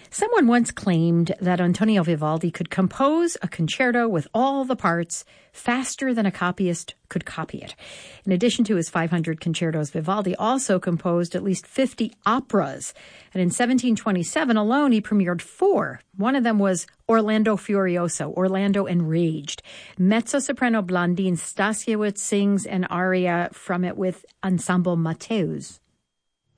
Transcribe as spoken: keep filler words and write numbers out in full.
Someone once claimed that Antonio Vivaldi could compose a concerto with all the parts faster than a copyist could copy it. In addition to his five hundred concertos, Vivaldi also composed at least fifty operas. And in seventeen twenty-seven alone, he premiered four. One of them was Orlando Furioso, Orlando Enraged. Mezzo-soprano Blandine Stasiewicz sings an aria from it with Ensemble Mateus.